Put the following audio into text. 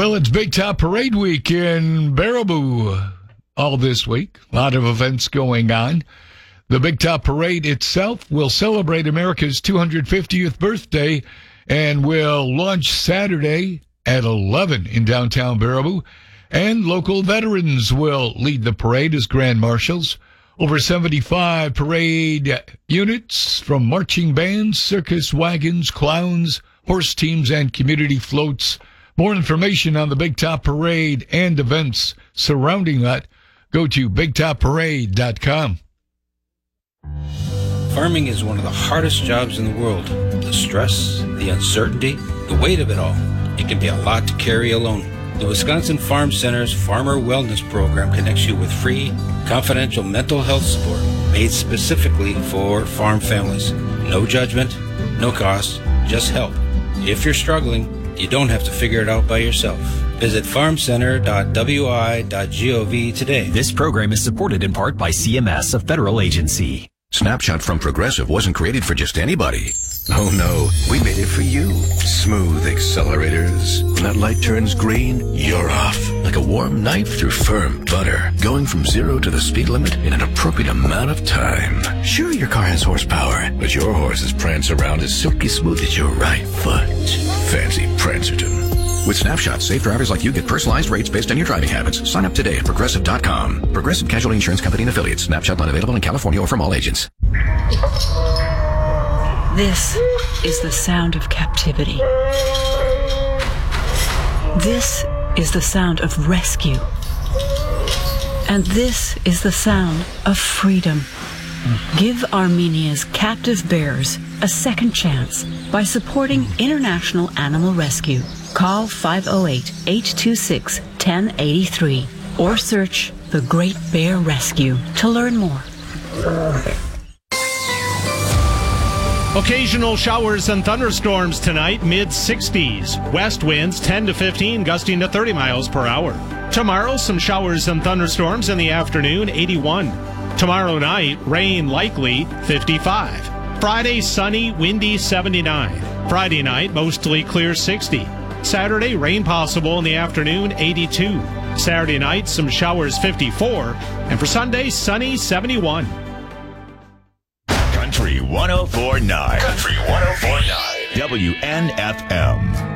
Well, it's Big Top Parade Week in Baraboo all this week. A lot of events going on. The Big Top Parade itself will celebrate America's 250th birthday and will launch Saturday at 11 in downtown Baraboo. And local veterans will lead the parade as grand marshals. Over 75 parade units from marching bands, circus wagons, clowns, horse teams, and community floats. More information on the Big Top Parade and events surrounding that, go to BigTopParade.com. Farming is one of the hardest jobs in the world. The stress, the uncertainty, the weight of it all. It can be a lot to carry alone. The Wisconsin Farm Center's Farmer Wellness Program connects you with free, confidential mental health support made specifically for farm families. No judgment, no cost, just help. If you're struggling, you don't have to figure it out by yourself. Visit farmcenter.wi.gov today. This program is supported in part by CMS, a federal agency. Snapshot from Progressive wasn't created for just anybody. Oh no, we made it for you. Smooth accelerators. When that light turns green, you're off. Like a warm knife through firm butter. Going from 0 to the speed limit in an appropriate amount of time. Sure, your car has horsepower, but your horses prance around as silky smooth as your right foot. Fancy Prancerton. With Snapshot, safe drivers like you get personalized rates based on your driving habits. Sign up today at Progressive.com. Progressive Casualty Insurance Company and Affiliates. Snapshot not available in California or from all agents. This is the sound of captivity. This is the sound of rescue. And this is the sound of freedom. Give Armenia's captive bears a second chance by supporting International Animal Rescue. Call 508-826-1083 or search The Great Bear Rescue to learn more. Occasional showers and thunderstorms tonight, mid-60s. West winds 10 to 15, gusting to 30 miles per hour. Tomorrow, some showers and thunderstorms in the afternoon, 81. Tomorrow night, rain likely, 55. Friday, sunny, windy, 79. Friday night, mostly clear, 60. Saturday, rain possible in the afternoon, 82. Saturday night, some showers, 54. And for Sunday, sunny, 71. Country 104.9. Country 104.9. WNFM.